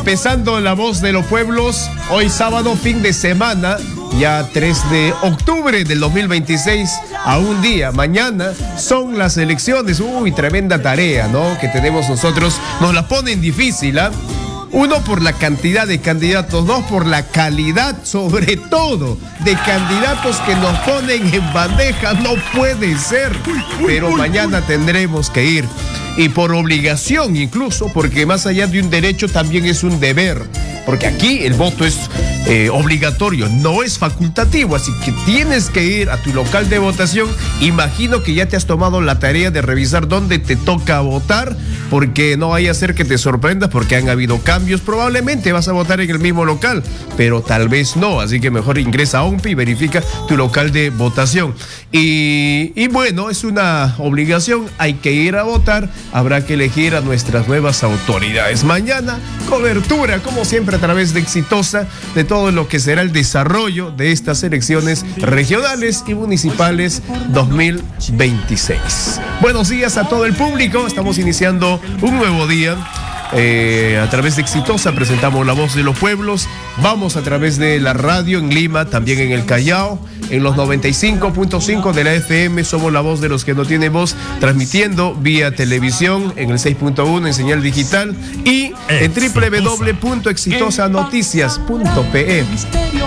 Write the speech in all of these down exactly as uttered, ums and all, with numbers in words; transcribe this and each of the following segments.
Empezando La Voz de los Pueblos, hoy sábado, fin de semana, ya tres de octubre del dos mil veintiséis, a un día, mañana son las elecciones. Uy, tremenda tarea, ¿no? Que tenemos nosotros, nos la ponen difícil, ¿ah? ¿eh? Uno, por la cantidad de candidatos. Dos, por la calidad, sobre todo, de candidatos que nos ponen en bandeja. No puede ser. Pero mañana tendremos que ir. Y por obligación incluso, porque más allá de un derecho también es un deber. Porque aquí el voto es eh, obligatorio, no es facultativo. Así que tienes que ir a tu local de votación. Imagino que ya te has tomado la tarea de revisar dónde te toca votar, porque no vaya a ser que te sorprendas porque han habido cambios. Probablemente vas a votar en el mismo local, pero tal vez no. Así que mejor ingresa a O M P y verifica tu local de votación. Y, y bueno, es una obligación, hay que ir a votar. Habrá que elegir a nuestras nuevas autoridades. Mañana, cobertura, como siempre, a través de Exitosa, de todo lo que será el desarrollo de estas elecciones regionales y municipales dos mil veintiséis. Buenos días a todo el público. Estamos iniciando un nuevo día. Eh, a través de Exitosa presentamos La Voz de los Pueblos. Vamos a través de la radio en Lima, también en el Callao, en los noventa y cinco punto cinco de la F M. Somos la voz de los que no tienen voz, transmitiendo vía televisión en el seis punto uno en señal digital y en doble u doble u doble u punto exitosa noticias punto p e.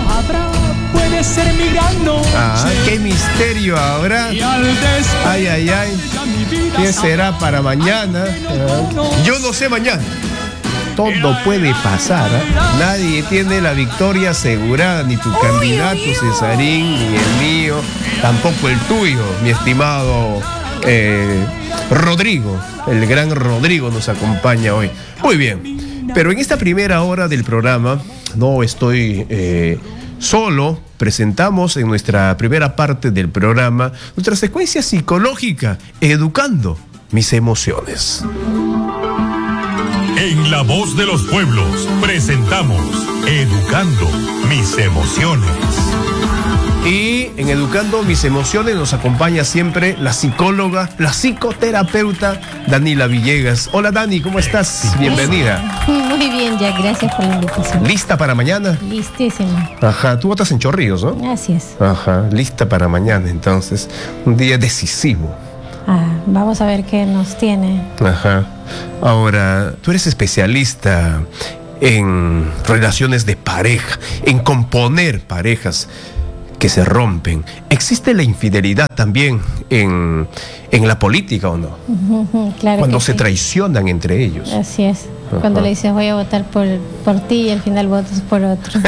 Puede ser mi gran noche. Ah, qué misterio habrá. Ay, ay, ay. ¿Qué será para mañana? Yo no sé mañana. Todo puede pasar, ¿eh? Nadie tiene la victoria asegurada, ni tu candidato Cesarín, ni el mío, tampoco el tuyo, mi estimado eh, Rodrigo. El gran Rodrigo nos acompaña hoy. Muy bien, pero en esta primera hora del programa no estoy eh, solo. Presentamos en nuestra primera parte del programa nuestra secuencia psicológica, Educando mis emociones. En La Voz de los Pueblos presentamos Educando mis emociones. Y en Educando mis emociones nos acompaña siempre la psicóloga, la psicoterapeuta Danila Villegas. Hola Dani, ¿cómo estás? Bienvenida. Muy bien, ya, gracias por la invitación. ¿Lista para mañana? Listísima. Ajá, tú votas en Chorrillos, ¿no? Así es. Ajá, lista para mañana entonces. Un día decisivo. Ah, vamos a ver qué nos tiene. Ajá. Ahora, tú eres especialista en relaciones de pareja, en componer parejas que se rompen. ¿Existe la infidelidad también en, en la política o no? Uh-huh, claro. Cuando que se sí. traicionan entre ellos. Así es. Ajá. Cuando le dices voy a votar por, por ti y al final votas por otro.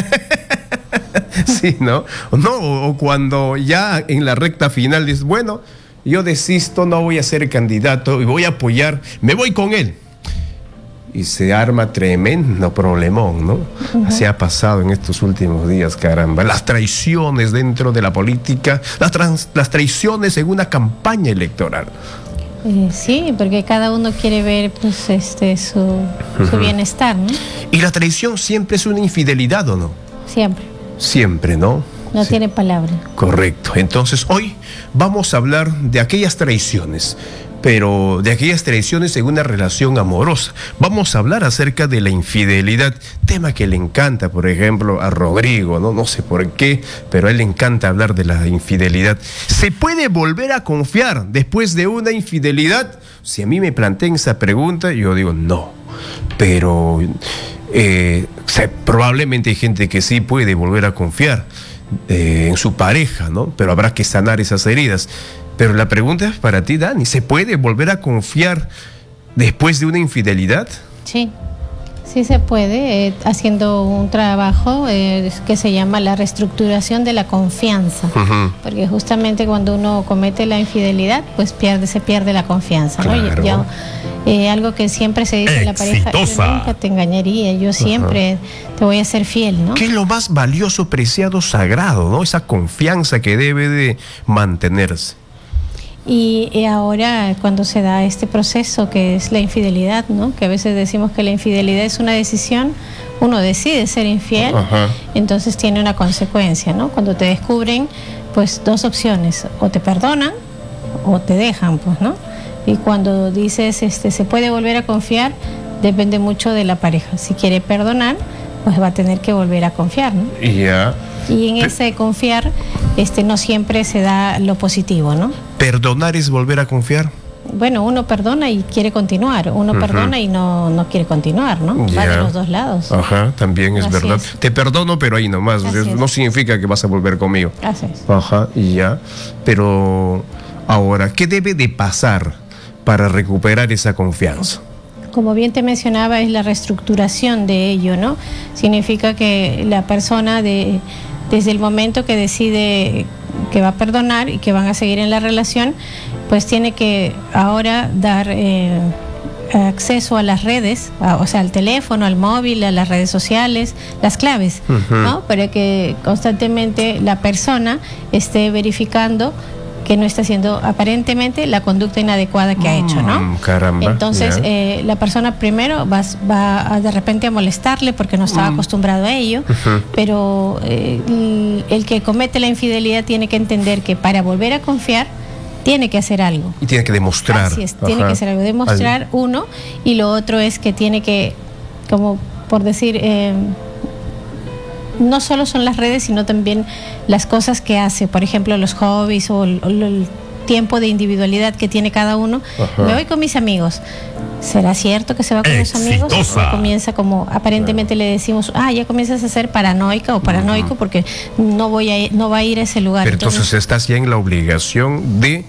Sí, ¿no? No, o cuando ya en la recta final dices, bueno, yo desisto, no voy a ser candidato y voy a apoyar, me voy con él. Y se arma tremendo problemón, ¿no? Uh-huh. Así ha pasado en estos últimos días, caramba. Las traiciones dentro de la política, las, trans, las traiciones en una campaña electoral. Eh, sí, porque cada uno quiere ver pues, este, su, uh-huh. su bienestar, ¿no? Y la traición siempre es una infidelidad, ¿o no? Siempre. Siempre, ¿no? No sí. tiene palabra. Correcto. Entonces, hoy vamos a hablar de aquellas traiciones, pero de aquellas traiciones en una relación amorosa. Vamos a hablar acerca de la infidelidad, tema que le encanta, por ejemplo, a Rodrigo, ¿no? No sé por qué, pero a él le encanta hablar de la infidelidad. ¿Se puede volver a confiar después de una infidelidad? Si a mí me plantean esa pregunta, yo digo no. Pero eh, o sea, probablemente hay gente que sí puede volver a confiar eh, en su pareja, ¿no? Pero habrá que sanar esas heridas. Pero la pregunta es para ti, Dani, ¿se puede volver a confiar después de una infidelidad? Sí, sí se puede, eh, haciendo un trabajo eh, que se llama la reestructuración de la confianza. Uh-huh. Porque justamente cuando uno comete la infidelidad, pues pierde, se pierde la confianza, ¿no? Claro. Yo, eh, algo que siempre se dice en la pareja, yo nunca te engañaría, yo siempre uh-huh. te voy a ser fiel, ¿no? ¿Qué es lo más valioso, preciado, sagrado, ¿no? Esa confianza que debe de mantenerse. Y, y ahora cuando se da este proceso que es la infidelidad, ¿no? Que a veces decimos que la infidelidad es una decisión, uno decide ser infiel, ajá. Entonces tiene una consecuencia, ¿no? Cuando te descubren, pues dos opciones, o te perdonan o te dejan, pues, ¿no? Y cuando dices, este, se puede volver a confiar, depende mucho de la pareja. Si quiere perdonar, pues va a tener que volver a confiar, ¿no? Ya. Yeah. Y en ese confiar, este, no siempre se da lo positivo, ¿no? ¿Perdonar es volver a confiar? Bueno, uno perdona y quiere continuar, uno uh-huh. perdona y no, no quiere continuar, ¿no? Yeah. Va de los dos lados. Ajá, también es Así verdad. Es. Te perdono, pero ahí nomás, o sea, no significa que vas a volver conmigo. Así es. Ajá, y ya. Pero ahora, ¿qué debe de pasar para recuperar esa confianza? Como bien te mencionaba, es la reestructuración de ello, ¿no? Significa que la persona de, desde el momento que decide que va a perdonar y que van a seguir en la relación, pues tiene que ahora dar eh, acceso a las redes, a, o sea, al teléfono, al móvil, a las redes sociales, las claves, uh-huh. ¿no? Para que constantemente la persona esté verificando que no está haciendo aparentemente la conducta inadecuada que ha hecho, ¿no? Mm, caramba. Entonces, yeah. eh, la persona primero va, va a de repente a molestarle porque no estaba mm. acostumbrado a ello, uh-huh. pero eh, el, el que comete la infidelidad tiene que entender que para volver a confiar tiene que hacer algo. Y tiene que demostrar. Así es, tiene que hacer algo. Demostrar, Al... uno, y lo otro es que tiene que, como por decir... Eh, no solo son las redes, sino también las cosas que hace, por ejemplo, los hobbies o el, o el tiempo de individualidad que tiene cada uno. Ajá. Me voy con mis amigos. ¿Será cierto que se va con Exitosa. los amigos? O comienza como, aparentemente le decimos, ah, ya comienzas a ser paranoica o paranoico uh-huh. porque no voy a ir, no va a ir a ese lugar. Pero entonces, entonces estás ya en la obligación de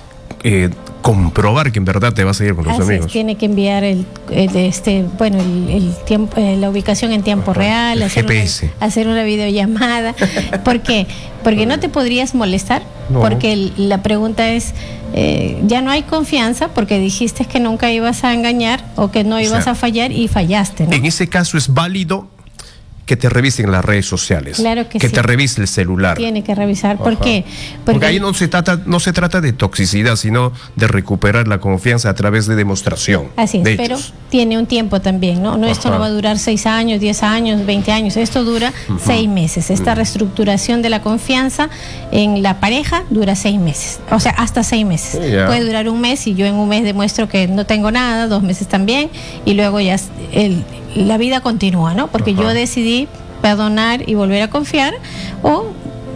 eh, comprobar que en verdad te vas a ir con tus amigos. Es, tiene que enviar el, el este, bueno, el, el tiempo, eh, la ubicación en tiempo Ajá. real, el hacer G P S. Una, hacer una videollamada. ¿Por qué? Porque no te podrías molestar, no. porque el, la pregunta es, eh, ya no hay confianza porque dijiste que nunca ibas a engañar o que no ibas o sea, a fallar y fallaste, ¿no? En ese caso es válido que te revisen las redes sociales, claro que, que sí. te revise el celular. Tiene que revisar. ¿Por Ajá. qué? Porque, Porque ahí no se trata no se trata de toxicidad, sino de recuperar la confianza a través de demostración. Así es, pero hechos. Tiene un tiempo también, ¿no? No, esto no va a durar seis años, diez años, veinte años. Esto dura uh-huh. seis meses. Esta uh-huh. reestructuración de la confianza en la pareja dura seis meses. O sea, hasta seis meses. Sí, yeah. Puede durar un mes y yo en un mes demuestro que no tengo nada, dos meses también, y luego ya el, la vida continúa, ¿no? Porque uh-huh. yo decidí perdonar y volver a confiar, o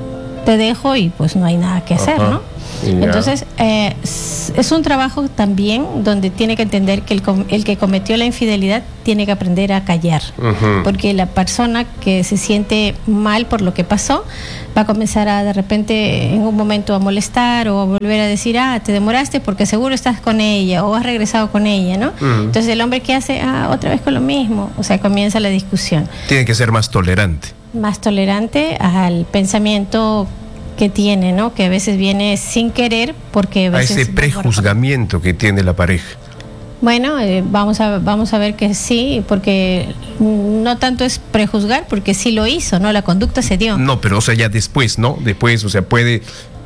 te dejo y pues no hay nada que hacer, Ajá. ¿no? Yeah. Entonces eh, es un trabajo también donde tiene que entender que el, el que cometió la infidelidad tiene que aprender a callar, uh-huh. porque la persona que se siente mal por lo que pasó va a comenzar a de repente en un momento a molestar o a volver a decir, ah, te demoraste porque seguro estás con ella o has regresado con ella, ¿no? Uh-huh. Entonces el hombre que hace, ah, otra vez con lo mismo, o sea, comienza la discusión. Tiene que ser más tolerante. Más tolerante al pensamiento que tiene, ¿no? Que a veces viene sin querer porque a veces a ese prejuzgamiento que tiene la pareja. Bueno, eh, vamos a vamos a ver que sí, porque no tanto es prejuzgar, porque sí lo hizo, ¿no? La conducta se dio. No, pero o sea, ya después, ¿no? Después, o sea, puede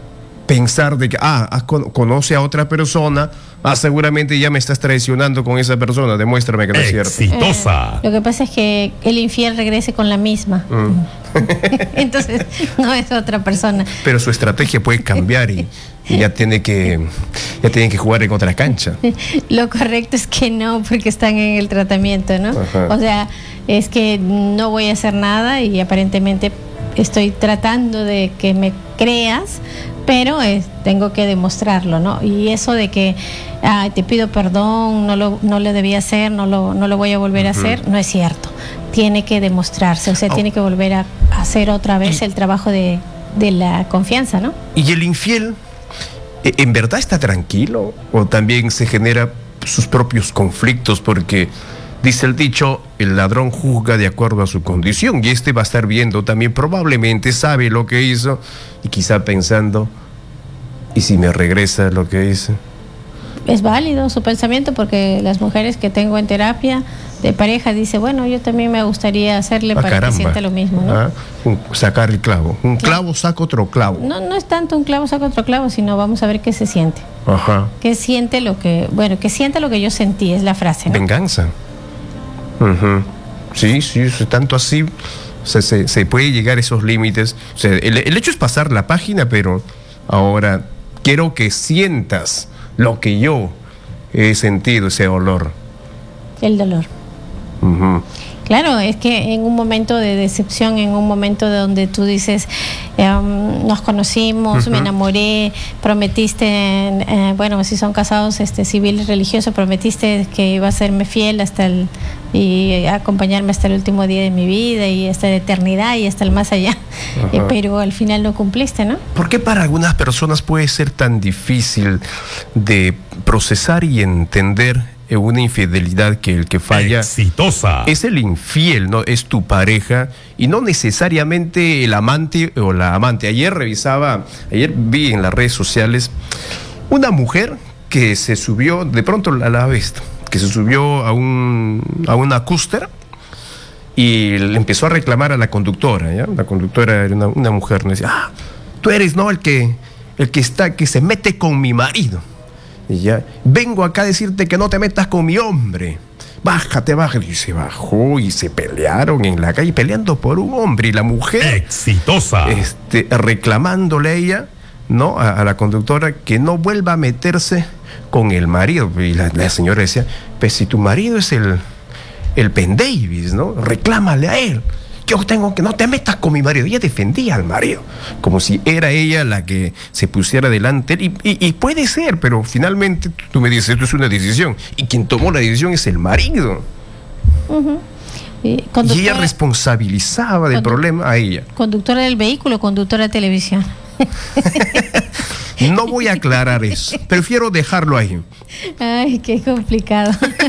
pensar de que, ah, conoce a otra persona, ah, seguramente ya me estás traicionando con esa persona, demuéstrame que no es cierto. Exitosa. Eh, lo que pasa es que el infiel regrese con la misma. Mm. Entonces, no es otra persona. Pero su estrategia puede cambiar y, y ya tiene que ya tienen que jugar en otra cancha. Lo correcto es que no, porque están en el tratamiento, ¿no? Ajá. O sea, es que no voy a hacer nada y aparentemente estoy tratando de que me creas, pero eh, tengo que demostrarlo, ¿no? Y eso de que ah, te pido perdón, no lo, no lo debía hacer, no lo, no lo voy a volver uh-huh. a hacer, no es cierto. Tiene que demostrarse, o sea, oh. tiene que volver a hacer otra vez y, el trabajo de, de la confianza, ¿no? ¿Y el infiel en verdad está tranquilo o también se genera sus propios conflictos? Porque dice el dicho, el ladrón juzga de acuerdo a su condición, y este va a estar viendo también, probablemente sabe lo que hizo y quizá pensando, ¿y si me regresa lo que hice? Es válido su pensamiento, porque las mujeres que tengo en terapia de pareja dice, bueno, yo también me gustaría hacerle ah, para caramba. que sienta lo mismo, ¿no? Ah, un, sacar el clavo, un clavo saca otro clavo. No, no es tanto un clavo saca otro clavo, sino vamos a ver qué se siente. Ajá. ¿Qué siente lo que, bueno, que sienta lo que yo sentí, es la frase, ¿no? Venganza. Uh-huh. Sí, sí, tanto así, o sea, se, se puede llegar a esos límites. O sea, el, el hecho es pasar la página, pero ahora quiero que sientas lo que yo he sentido, ese olor. El dolor. Uh-huh. Claro, es que en un momento de decepción, en un momento de donde tú dices, eh, um, nos conocimos, uh-huh. me enamoré, prometiste, eh, bueno, si son casados este, civiles, religiosos, prometiste que iba a serme fiel hasta el, y acompañarme hasta el último día de mi vida y hasta la eternidad y hasta el más allá, uh-huh. eh, pero al final no cumpliste, ¿no? ¿Por qué para algunas personas puede ser tan difícil de procesar y entender una infidelidad, que el que falla exitosa es el infiel, no es tu pareja y no necesariamente el amante o la amante? Ayer revisaba, ayer vi en las redes sociales una mujer que se subió, de pronto a la vez, que se subió a un a una cúster y le empezó a reclamar a la conductora, ¿ya? La conductora era una, una mujer, le decía, ah, tú eres, ¿no? El que el que está, que se mete con mi marido. Y ya, vengo acá a decirte que no te metas con mi hombre. Bájate, bájate. Y se bajó y se pelearon en la calle, peleando por un hombre. Y la mujer, exitosa, este, reclamándole a ella, ¿no? A, a la conductora que no vuelva a meterse con el marido. Y la, la señora decía, pues si tu marido es el, el Penn Davis, ¿no? Reclámale a él. Yo tengo que no te metas con mi marido. Ella defendía al marido, como si era ella la que se pusiera delante. Y, y, y puede ser, pero finalmente tú me dices, esto es una decisión. Y quien tomó la decisión es el marido. Uh-huh. Y, y ella responsabilizaba del problema a ella. Conductora del vehículo, conductora de televisión. No voy a aclarar eso. Prefiero dejarlo ahí. Ay, qué complicado.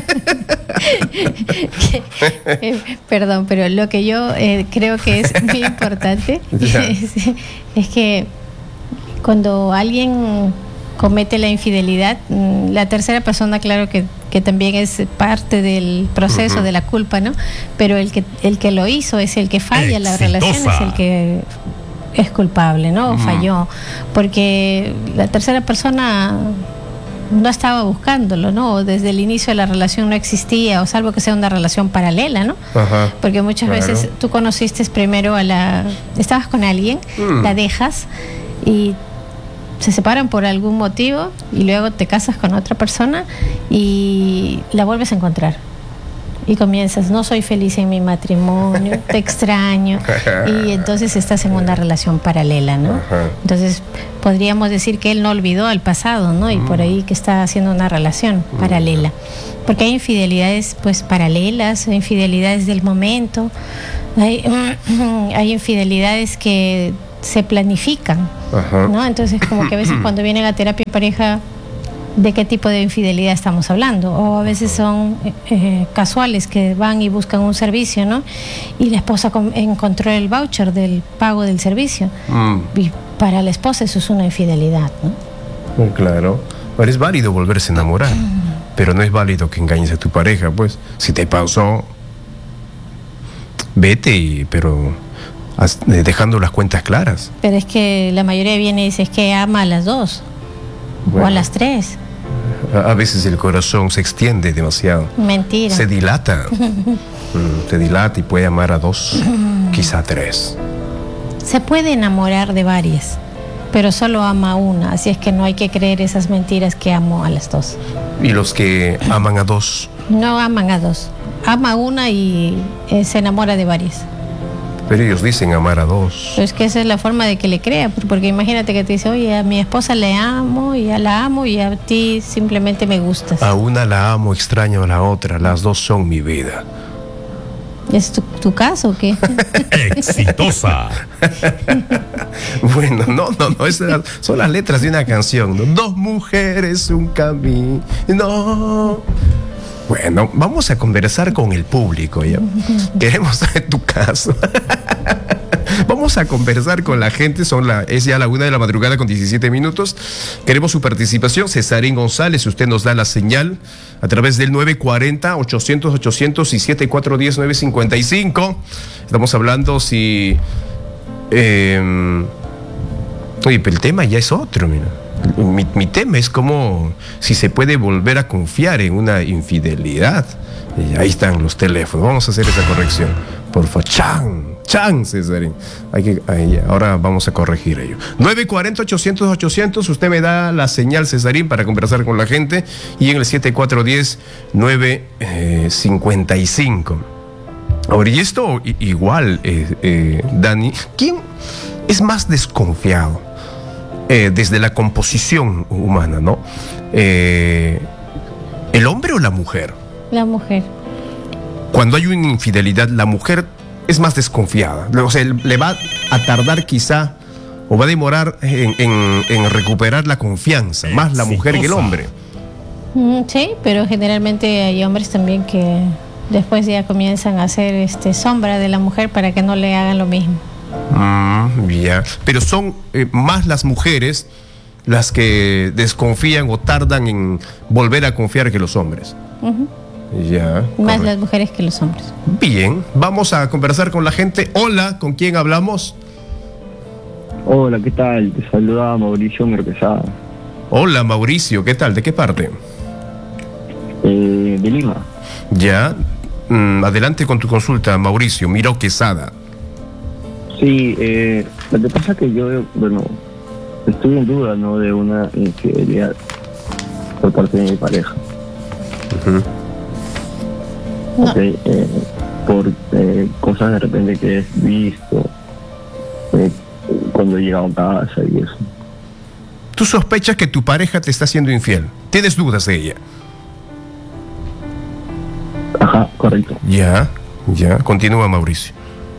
eh, perdón, pero lo que yo eh, creo que es muy importante es, es que cuando alguien comete la infidelidad, la tercera persona, claro que, que también es parte del proceso, uh-huh. de la culpa, ¿no? Pero el que, el que lo hizo es el que falla en la relación, es el que es culpable, ¿no? Uh-huh. Falló, porque la tercera persona no estaba buscándolo, ¿no? Desde el inicio de la relación no existía, o salvo que sea una relación paralela, ¿no? Ajá, porque muchas claro. veces tú conociste primero a la... Estabas con alguien, mm. la dejas y se separan por algún motivo y luego te casas con otra persona y la vuelves a encontrar. Y comienzas, no soy feliz en mi matrimonio, te extraño, y entonces estás en una relación paralela, ¿no? Ajá. Entonces podríamos decir que él no olvidó al pasado, ¿no? Y mm. por ahí que está haciendo una relación mm. paralela, porque hay infidelidades pues paralelas, hay infidelidades del momento, hay, hay infidelidades que se planifican, Ajá. ¿no? Entonces como que a veces cuando vienen a terapia pareja, ¿de qué tipo de infidelidad estamos hablando? O a veces son eh, casuales, que van y buscan un servicio, ¿no? Y la esposa com- encontró el voucher del pago del servicio. Mm. Y para la esposa eso es una infidelidad, ¿no? Claro. Pero es válido volverse a enamorar, mm. pero no es válido que engañes a tu pareja, pues. Si te pasó, vete, y, pero has, eh, dejando las cuentas claras. Pero es que la mayoría viene y dice, es que ama a las dos. Bueno, o a las tres. A veces el corazón se extiende demasiado. Mentira. Se dilata. mm, se dilata y puede amar a dos, quizá a tres. Se puede enamorar de varias, pero solo ama a una. Así es que no hay que creer esas mentiras que amo a las dos. ¿Y los que aman a dos? No aman a dos. Ama a una y eh, se enamora de varias. Pero ellos dicen amar a dos. Pero es que esa es la forma de que le crea, porque imagínate que te dice, oye, a mi esposa le amo, y a la amo, y a ti simplemente me gustas. A una la amo, extraño a la otra, las dos son mi vida. ¿Es tu, tu caso o qué? Exitosa. Bueno, no, no, no, esas son las letras de una canción, ¿no? Dos mujeres, un camino. No. Bueno, vamos a conversar con el público, ¿ya? Queremos saber tu caso. Vamos a conversar con la gente, son la, es ya la una de la madrugada con diecisiete minutos. Queremos su participación. Cesarín González, usted nos da la señal a través del nueve cuatro cero, ochocientos, ochocientos y siete cuatro uno cero, nueve cinco cinco. Estamos hablando si... Eh, oye, pero el tema ya es otro, mira. Mi, mi tema es como si se puede volver a confiar en una infidelidad. Y ahí están los teléfonos. Vamos a hacer esa corrección. Por favor, Chan, Chan, Cesarín. Hay que, ahí, ahora vamos a corregir ello. nueve cuatro cero, ochocientos, ochocientos, usted me da la señal, Cesarín, para conversar con la gente. Y en el siete cuatro uno cero, nueve cinco cinco. Ahora, y esto igual, eh, eh, Dani, ¿quién es más desconfiado eh, desde la composición humana, ¿no? Eh, ¿El hombre o la mujer? La mujer. Cuando hay una infidelidad, la mujer es más desconfiada. O sea, le va a tardar quizá, o va a demorar en, en, en recuperar la confianza, más la mujer que el hombre. Mm, sí, pero generalmente hay hombres también que después ya comienzan a hacer este, sombra de la mujer para que no le hagan lo mismo. Mm, ya. Pero son eh, más las mujeres las que desconfían o tardan en volver a confiar que los hombres. Uh-huh. Ya. Más correcto. Las mujeres que los hombres. Bien, vamos a conversar con la gente. Hola, ¿con quién hablamos? Hola, ¿qué tal? Te saluda Mauricio Merquesada. Hola, Mauricio, ¿qué tal? ¿De qué parte? Eh, de Lima. Ya. Mm, adelante con tu consulta, Mauricio. Miro Quesada. Sí, eh, lo que pasa es que yo, bueno, estuve en duda, ¿no?, de una infidelidad por parte de mi pareja. Uh-huh. No. Okay, eh, por eh, cosas de repente que he visto eh, cuando he llegado a casa y eso. ¿Tú sospechas que tu pareja te está haciendo infiel? ¿Tienes dudas de ella? Ajá, correcto. Ya, ya. Continúa, Mauricio.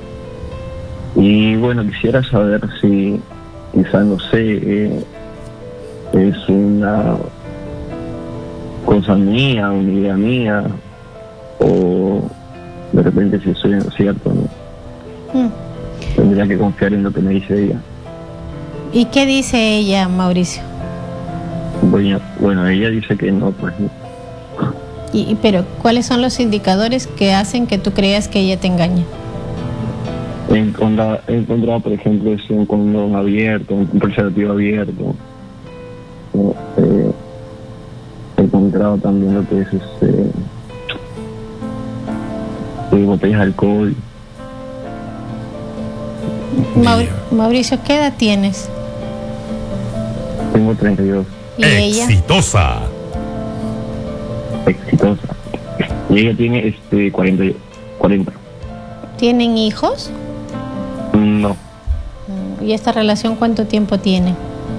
Y bueno, quisiera saber si, quizá, no sé, eh, es una cosa mía, una idea mía, o de repente si soy cierto, ¿no? Mm. Tendría que confiar en lo que me dice ella. ¿Y qué dice ella, Mauricio? Bueno, bueno ella dice que no, pues no. ¿Y, pero cuáles son los indicadores que hacen que tú creas que ella te engaña? He encontrado, he encontrado por ejemplo, es un condón abierto, un preservativo abierto. Eh, he encontrado también lo que es este botellas de alcohol. Maur- Mauricio, ¿qué edad tienes? Tengo treinta y dos. ¿Y ella? Exitosa. Exitosa. Y ella tiene este cuarenta. cuarenta. ¿Tienen hijos? No. ¿Y esta relación cuánto tiempo tiene?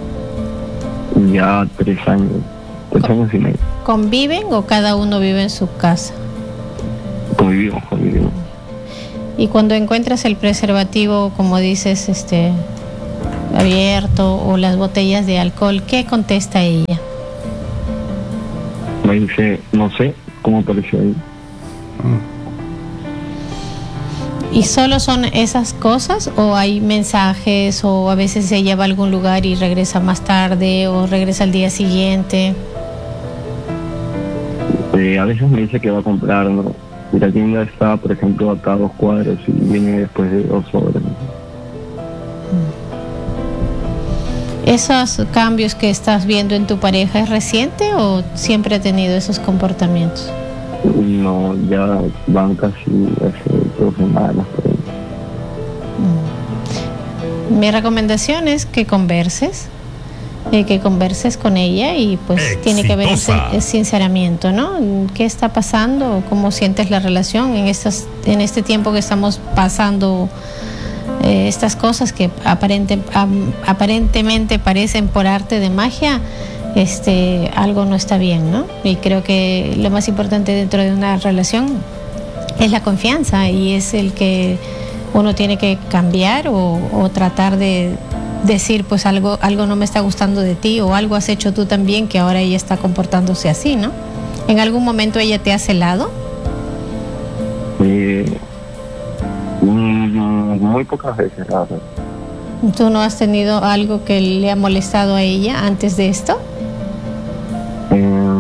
Ya tres años. Tres Con- años y medio. ¿Conviven o cada uno vive en su casa? Convivimos, convivimos. Y cuando encuentras el preservativo, como dices, este abierto, o las botellas de alcohol, ¿qué contesta ella? Me dice, no sé cómo apareció ahí. ¿Y solo son esas cosas o hay mensajes, o a veces ella va a algún lugar y regresa más tarde o regresa al día siguiente? Eh, a veces me dice que va a comprar, ¿no? Y la tienda está, por ejemplo, acá a dos cuadros y viene después de dos horas. ¿Esos cambios que estás viendo en tu pareja es reciente o siempre ha tenido esos comportamientos? No, ya van casi hace dos semanas. Por ahí. Mm. Mi recomendación es que converses, eh, que converses con ella y pues Exitosa. Tiene que haber ese, ese sinceramiento, ¿no? ¿Qué está pasando? ¿Cómo sientes la relación en, estas, en este tiempo que estamos pasando? Eh, estas cosas que aparente, um, aparentemente parecen por arte de magia, este, algo no está bien, ¿no? Y creo que lo más importante dentro de una relación es la confianza, y es el que uno tiene que cambiar o, o tratar de decir, pues algo, algo no me está gustando de ti, o algo has hecho tú también que ahora ella está comportándose así, ¿no? ¿En algún momento ella te ha celado? Eh, muy pocas veces, la verdad. ¿Tú no has tenido algo que le ha molestado a ella antes de esto? Eh,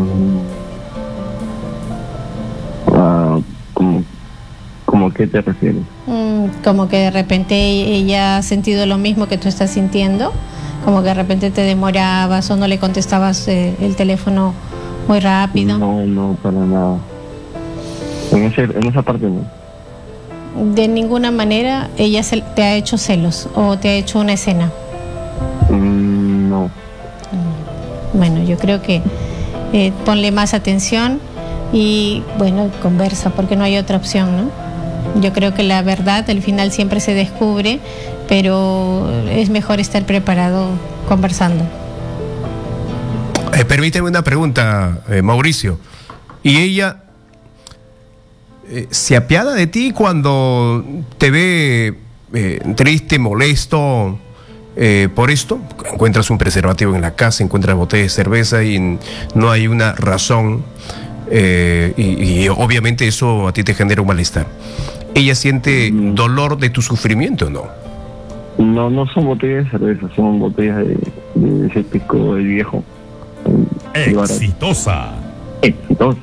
uh, ¿cómo, ¿Cómo qué te refieres? Mm, como que de repente ella ha sentido lo mismo que tú estás sintiendo, como que de repente te demorabas o no le contestabas eh, el teléfono muy rápido. No, no, para nada. En, ese, en esa parte no. de ninguna manera ella se, te ha hecho celos o te ha hecho una escena. Mm, no. Bueno, yo creo que eh, ponle más atención y bueno, conversa, porque no hay otra opción, ¿no? Yo creo que la verdad al final siempre se descubre, pero es mejor estar preparado conversando. Eh, permíteme una pregunta, eh, Mauricio. ¿Y ella eh, se apiada de ti cuando te ve eh, triste, molesto eh, por esto? Encuentras un preservativo en la casa, encuentras botella de cerveza y no hay una razón eh, y, y obviamente eso a ti te genera un malestar. ¿Ella siente mm. dolor de tu sufrimiento o no? No, no son botellas de cerveza, son botellas de, de ese pico del viejo. Exitosa. Exitosa.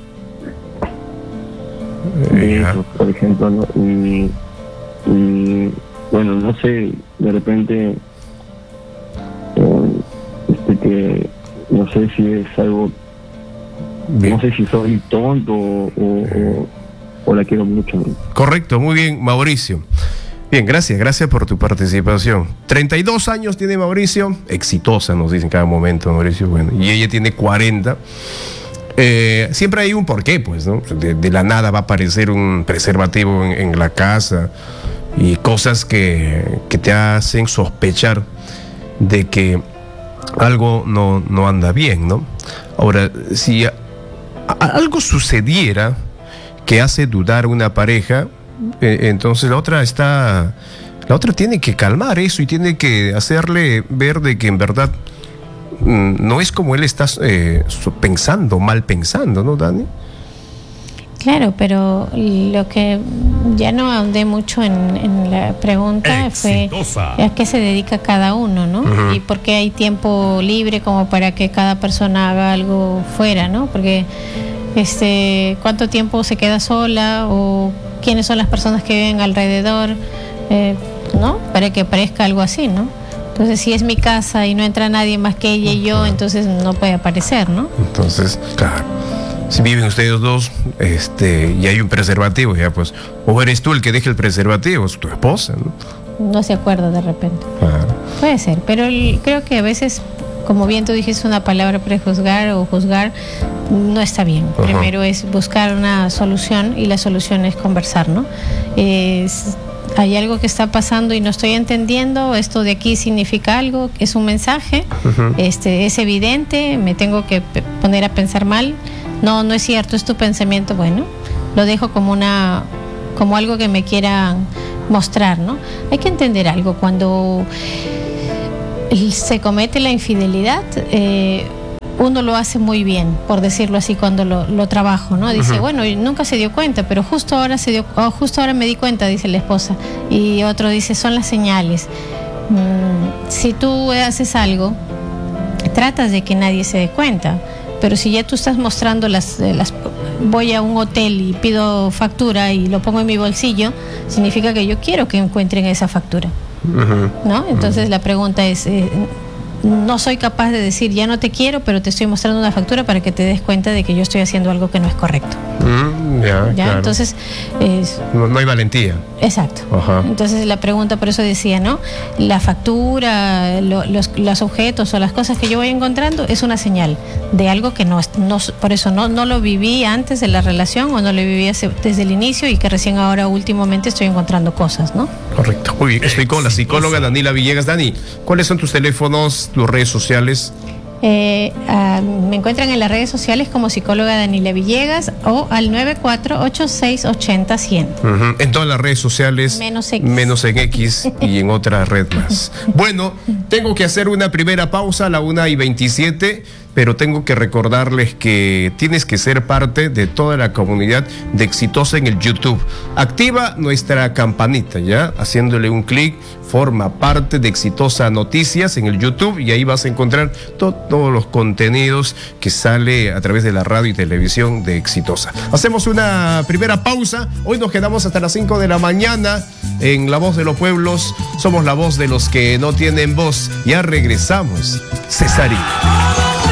De eso, por ejemplo, ¿no? Y, y bueno, no sé, de repente, eh, este que no sé si es algo, bien. No sé si soy tonto o, o, o la quiero mucho, ¿no? Correcto, muy bien, Mauricio. Bien, gracias, gracias por tu participación. treinta y dos años tiene Mauricio, exitosa nos dicen cada momento, Mauricio, bueno, y ella tiene cuarenta. Eh, siempre hay un porqué, pues, ¿no? De, de la nada va a aparecer un preservativo en, en la casa y cosas que, que te hacen sospechar de que algo no, no anda bien, ¿no? Ahora, si a, a, algo sucediera que hace dudar una pareja, Eh, entonces la otra está, la otra tiene que calmar eso y tiene que hacerle ver de que en verdad mm, no es como él está eh, pensando, mal pensando, ¿no, Dani? Claro, pero lo que ya no ahondé mucho en, en la pregunta Exitosa. Fue a qué se dedica cada uno, ¿no? Uh-huh. Y por qué hay tiempo libre como para que cada persona haga algo fuera, ¿no? Porque este, ¿cuánto tiempo se queda sola o quiénes son las personas que viven alrededor, eh, ¿no? Para que parezca algo así, ¿no? Entonces, si es mi casa y no entra nadie más que ella y yo, entonces no puede aparecer, ¿no? Entonces, claro, si viven ustedes dos, este, y hay un preservativo, ya pues, o eres tú el que deja el preservativo, es tu esposa, ¿no? No se acuerda de repente. Claro. Puede ser, pero el, creo que a veces, como bien tú dijiste, una palabra prejuzgar o juzgar no está bien. Uh-huh. Primero es buscar una solución y la solución es conversar, ¿no? Es, hay algo que está pasando y no estoy entendiendo, esto de aquí significa algo, es un mensaje, uh-huh. este, es evidente, me tengo que p- poner a pensar mal, no, no es cierto, es tu pensamiento, bueno, lo dejo como una, como algo que me quieran mostrar, ¿no? Hay que entender algo, cuando se comete la infidelidad, eh, uno lo hace muy bien, por decirlo así, cuando lo, lo trabajo, ¿no? Dice, uh-huh. bueno, nunca se dio cuenta, pero justo ahora se dio, oh, justo ahora me di cuenta, dice la esposa. Y otro dice, son las señales. Mm, si tú haces algo, tratas de que nadie se dé cuenta, pero si ya tú estás mostrando las, las voy a un hotel y pido factura y lo pongo en mi bolsillo, significa que yo quiero que encuentren esa factura. Uh-huh. ¿No? Entonces uh-huh. la pregunta es, eh, no soy capaz de decir ya no te quiero, pero te estoy mostrando una factura para que te des cuenta de que yo estoy haciendo algo que no es correcto. Mm, ya, ¿Ya? Claro. Entonces eh, no, no hay valentía. Exacto. Ajá. Entonces la pregunta, por eso decía, ¿no? La factura, lo, los, los objetos o las cosas que yo voy encontrando es una señal de algo que no, no por eso no, no lo viví antes de la relación o no lo viví hace, desde el inicio y que recién ahora últimamente estoy encontrando cosas, ¿no? Correcto. Muy bien. Estoy con la psicóloga Danila Villegas. Dani, ¿cuáles son tus teléfonos, tus redes sociales? Eh, uh, me encuentran en las redes sociales como psicóloga Danila Villegas o al nueve cuatro ocho seis ochenta cien. Uh-huh. En todas las redes sociales, menos X. menos en X y en otra red más. Bueno, tengo que hacer una primera pausa a la una y veintisiete, pero tengo que recordarles que tienes que ser parte de toda la comunidad de Exitosa en el YouTube. Activa nuestra campanita, ¿ya? Haciéndole un clic, forma parte de Exitosa Noticias en el YouTube y ahí vas a encontrar to- todos los contenidos que sale a través de la radio y televisión de Exitosa. Hacemos una primera pausa. Hoy nos quedamos hasta las cinco de la mañana en La Voz de los Pueblos. Somos la voz de los que no tienen voz. Ya regresamos. Cesarín.